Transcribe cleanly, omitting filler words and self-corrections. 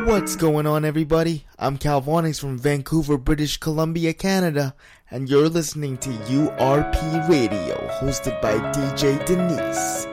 What's going on, everybody? I'm Calvonix from Vancouver, British Columbia, Canada, and you're listening to URP Radio, hosted by DJ Denise.